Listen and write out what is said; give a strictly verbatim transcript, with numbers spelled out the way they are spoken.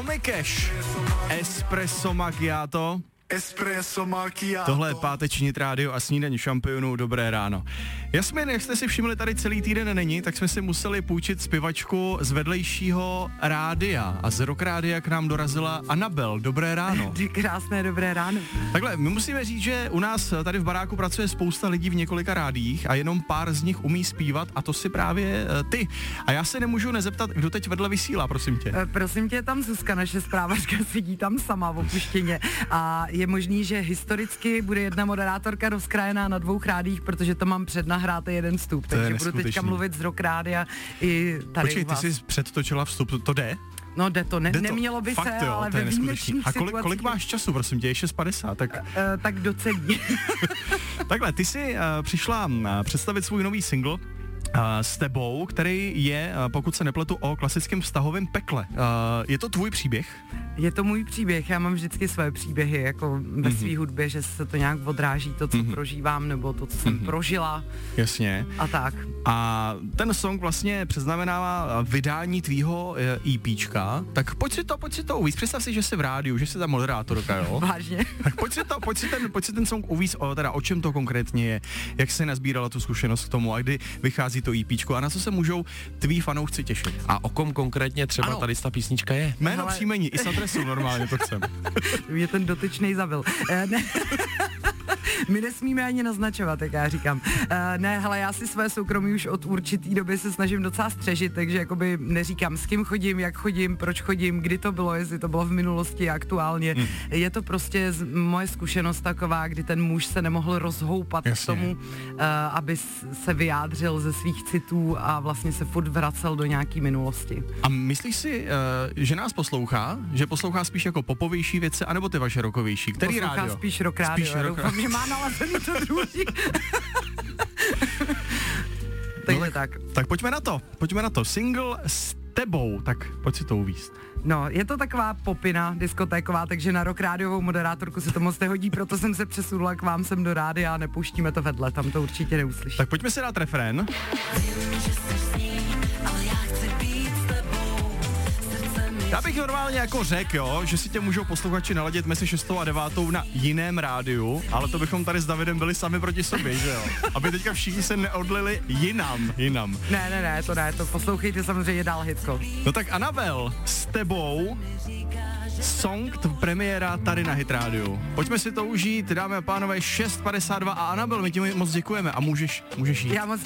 Johnny Cash, Espresso Macchiato. Espresso Macchiato. Tohle je páteční rádio a snídaní šampionů. Dobré ráno. Jasmin, jak jste si všimli, tady celý týden není, tak jsme si museli půjčit zpěvačku z vedlejšího rádia. A z Rock Rádia k nám dorazila Anabel. Dobré ráno. Krásné dobré ráno. Takhle, my musíme říct, že u nás tady v baráku pracuje spousta lidí v několika rádiích a jenom pár z nich umí zpívat a to si právě uh, ty. A já se nemůžu nezeptat, kdo teď vedle vysílá, prosím tě. E, prosím tě, tam Zuzka, naše zprávačka, sedí tam sama v opuštěně a je možný, že historicky bude jedna moderátorka rozkrajená na dvou rádích, protože to mám přednahráte jeden vstup, To takže budu teďka mluvit z Rock Rádia i tady Počkej, u vás. ty jsi předtočila vstup, to, to jde? No jde to, ne, jde to. nemělo by Fakt se, jo, ale to je ve výjimečných A kolik, situacích. kolik máš času, prosím tě, je šest padesát, tak... E, tak docelí. Takhle, ty jsi uh, přišla uh, představit svůj nový single, Uh, s tebou, který je, uh, pokud se nepletu, o klasickém vztahovém pekle. Uh, je to tvůj příběh? Je to můj příběh, já mám vždycky své příběhy, jako ve mm-hmm. své hudbě, že se to nějak odráží, to, co mm-hmm. prožívám, nebo to, co jsem mm-hmm. prožila. Jasně. A tak. A ten song vlastně předznamenává vydání tvýho EPčka, tak pojď si to, pojď si to uvíct. Představ si, že jsi v rádiu, že jsi ta moderátorka, jo? Vážně. Tak pojď si to, pojď si ten, pojď si ten song uvíct, o, teda o čem to konkrétně je, jak jsi nazbírala tu zkušenost k tomu a kdy vychází to EPčko a na co se můžou tví fanoušci těšit. A o kom konkrétně třeba ano. tady ta písnička je? Jméno, Hele. příjmení i s adresou normálně to chcem. Mě ten dotyčnej zabil. E, ne. My nesmíme ani naznačovat, jak já říkám. E, ne, hele, já si své soukromí už od určitý doby se snažím docela střežit, takže jakoby neříkám, s kým chodím, jak chodím, proč chodím, kdy to bylo, jestli to bylo v minulosti, aktuálně. Hmm. Je to prostě z, moje zkušenost taková, kdy ten muž se nemohl rozhoupat Jasně. k tomu, e, aby se vyjádřil ze svých citů a vlastně se furt vracel do nějaký minulosti. A myslíš si, uh, že nás poslouchá? Že poslouchá spíš jako popovější věci, anebo ty vaše rockovější? Který Poslouchá rádio? spíš Rock Rádio. Spíš rock Doufám, že má nalazený to druhý. Takže no, tak. Tak pojďme na to, pojďme na to. Single s tebou, tak pojď si to uvíct. No, je to taková popina diskotéková, takže na Rock Rádiovou moderátorku se to moc nehodí, proto jsem se přesunula k vám sem do rádia a nepouštíme to vedle, tam to určitě neuslyší. Tak pojďme si dát refrén. Já bych normálně jako řekl, jo, že si tě můžou posluchači naladit mezi šestou a devátou na jiném rádiu, ale to bychom tady s Davidem byli sami proti sobě, že jo? Aby teďka všichni se neodlili jinam, jinam. Ne, ne, ne, to ne, to poslouchejte samozřejmě dál, Hitko. No tak Anabel, s tebou song t- premiéra tady na Hit Rádiu. Pojďme si to užít, dámy a pánové, šest padesát dva a Anabel, my ti moc děkujeme a můžeš, můžeš jít. Já moc